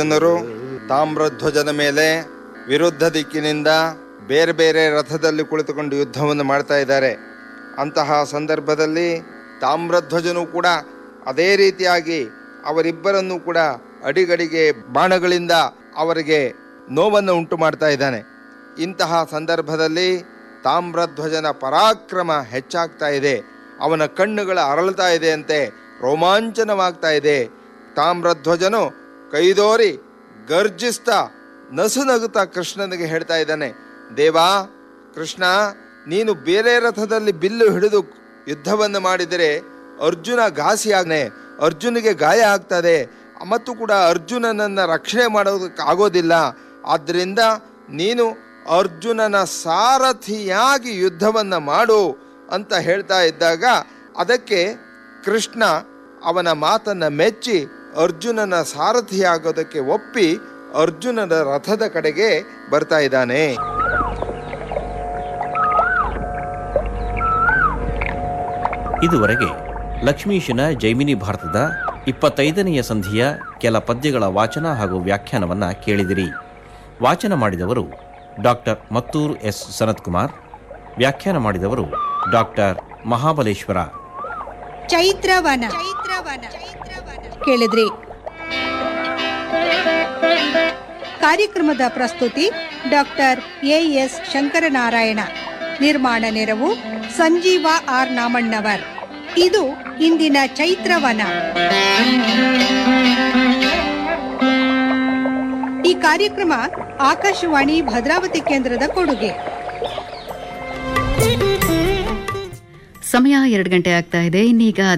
ಜನರು ತಾಮ್ರಧ್ವಜನ ಮೇಲೆ ವಿರುದ್ಧ ದಿಕ್ಕಿನಿಂದ ಬೇರೆ ಬೇರೆ ರಥದಲ್ಲಿ ಕುಳಿತುಕೊಂಡು ಯುದ್ಧವನ್ನು ಮಾಡ್ತಾ ಇದ್ದಾರೆ. ಅಂತಹ ಸಂದರ್ಭದಲ್ಲಿ ತಾಮ್ರಧ್ವಜನು ಕೂಡ ಅದೇ ರೀತಿಯಾಗಿ ಅವರಿಬ್ಬರನ್ನು ಕೂಡ ಅಡಿಗಡಿಗೆ ಬಾಣಗಳಿಂದ ಅವರಿಗೆ ನೋವನ್ನು ಉಂಟು ಮಾಡ್ತಾ ಇದ್ದಾನೆ. ಇಂತಹ ಸಂದರ್ಭದಲ್ಲಿ ತಾಮ್ರಧ್ವಜನ ಪರಾಕ್ರಮ ಹೆಚ್ಚಾಗ್ತಾ ಇದೆ. ಅವನ ಕಣ್ಣುಗಳ ಅರಳುತ್ತಾ ಇದೆ ಅಂತೆ, ರೋಮಾಂಚನವಾಗ್ತಾ ಇದೆ. ತಾಮ್ರಧ್ವಜನು ಕೈದೋರಿ ಗರ್ಜಿಸ್ತಾ ನಸುನಗುತ್ತಾ ಕೃಷ್ಣನಿಗೆ ಹೇಳ್ತಾ ಇದ್ದಾನೆ, ದೇವಾ ಕೃಷ್ಣ, ನೀನು ಬೇರೆ ರಥದಲ್ಲಿ ಬಿಲ್ಲು ಹಿಡಿದು ಯುದ್ಧವನ್ನು ಮಾಡಿದರೆ ಅರ್ಜುನ ಘಾಸಿಯಾಗ್ನೆ, ಅರ್ಜುನಿಗೆ ಗಾಯ ಆಗ್ತದೆ ಮತ್ತು ಕೂಡ ಅರ್ಜುನನನ್ನು ರಕ್ಷಣೆ ಮಾಡೋದಕ್ಕೆ ಆಗೋದಿಲ್ಲ. ಆದ್ದರಿಂದ ನೀನು ಅರ್ಜುನನ ಸಾರಥಿಯಾಗಿ ಯುದ್ಧವನ್ನು ಮಾಡು ಅಂತ ಹೇಳ್ತಾ ಇದ್ದಾಗ ಅದಕ್ಕೆ ಕೃಷ್ಣ ಅವನ ಮಾತನ್ನು ಮೆಚ್ಚಿ ಅರ್ಜುನನ ಸಾರಥಿಯಾಗೋದಕ್ಕೆ ಒಪ್ಪಿ ಅರ್ಜುನನ ರಥದ ಕಡೆಗೆ ಬರ್ತಾ ಇದ್ದಾನೆ. ಇದುವರೆಗೆ ಲಕ್ಷ್ಮೀಶನ ಜೈಮಿನಿ ಭಾರತದ 25ನೆಯ ಸಂಧಿಯ ಕೆಲ ಪದ್ಯಗಳ ವಾಚನ ಹಾಗೂ ವ್ಯಾಖ್ಯಾನವನ್ನು ಕೇಳಿದಿರಿ. ವಾಚನ ಮಾಡಿದವರು ಡಾಕ್ಟರ್ ಮತ್ತೂರು ಎಸ್ ಸನತ್ಕುಮಾರ್. ವ್ಯಾಖ್ಯಾನ ಮಾಡಿದವರು ಡಾಕ್ಟರ್ ಮಹಾಬಲೇಶ್ವರ. ಚೈತ್ರವನ ಕೇಳಿದ್ರಿ. ಕಾರ್ಯಕ್ರಮದ ಪ್ರಸ್ತುತಿ ಡಾಕ್ಟರ್ ಎಎಸ್ ಶಂಕರನಾರಾಯಣ. ನಿರ್ಮಾಣ ನೆರವು ಸಂಜೀವ ಆರ್ ನಾಮಣ್ಣವರ್. ಇದು ಇಂದಿನ ಚೈತ್ರವನ. ಈ ಕಾರ್ಯಕ್ರಮ ಆಕಾಶವಾಣಿ ಭದ್ರಾವತಿ ಕೇಂದ್ರದ ಕೊಡುಗೆ. ಸಮಯ 2 ಗಂಟೆ ಆಗ್ತಾ ಇದೆ. ಇನ್ನೀಗ